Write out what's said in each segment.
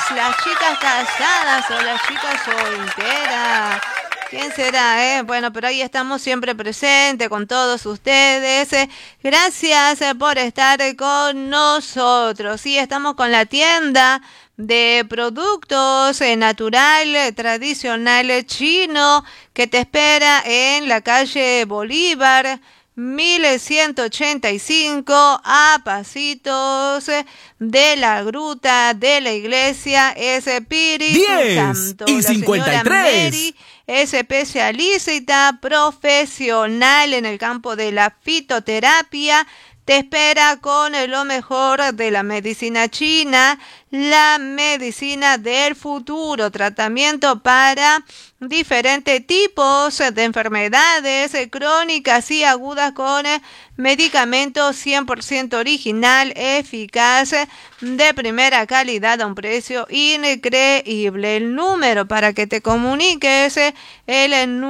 las chicas casadas o las chicas solteras. ¿Quién será, Bueno, pero ahí estamos siempre presentes con todos ustedes. Gracias por estar con nosotros. Sí, estamos con la tienda de productos natural, tradicional chino que te espera en la calle Bolívar 1185 a pasitos de la gruta de la iglesia Espíritu 10 Santo. y La señora 53. Mary es especialista profesional en el campo de la fitoterapia. Te espera con lo mejor de la medicina china, la medicina del futuro, tratamiento para diferentes tipos de enfermedades crónicas y agudas con medicamentos 100% original, eficaz, de primera calidad a un precio increíble. El número para que te comuniques es el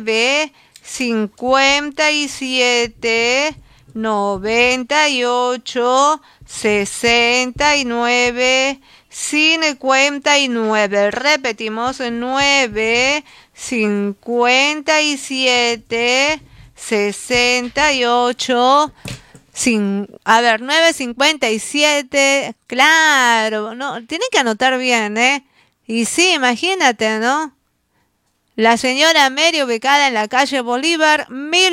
957 98 69 59. Repetimos, 957 68 957. Claro, no, tienen que anotar bien, Y sí, imagínate, ¿no? La señora Mary, ubicada en la calle Bolívar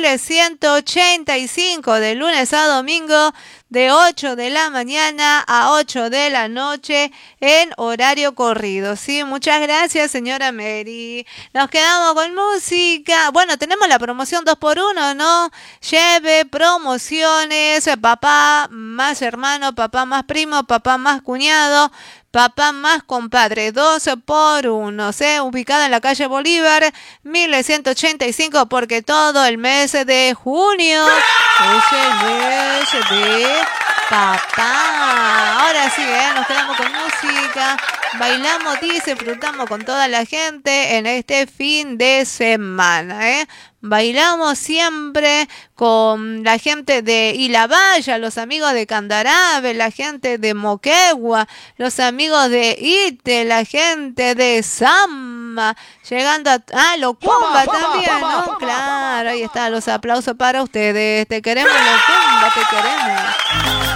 1185, de lunes a domingo, de 8 de la mañana a 8 de la noche, en horario corrido. Sí, muchas gracias, señora Mary. Nos quedamos con música. Bueno, tenemos la promoción 2x1, ¿no? Lleve promociones, papá más hermano, papá más primo, papá más cuñado, papá más compadre, 2x1, ubicada en la calle Bolívar 1185, porque todo el mes de junio es el mes de papá. Ahora sí, nos quedamos con música, bailamos y disfrutamos con toda la gente en este fin de semana, Bailamos siempre con la gente de Ilabaya, los amigos de Candarabe, la gente de Moquegua, los amigos de Ite, la gente de Sama, llegando a Locumba también, ¿no? Claro, ahí están los aplausos para ustedes. Te queremos, Locumba, te queremos.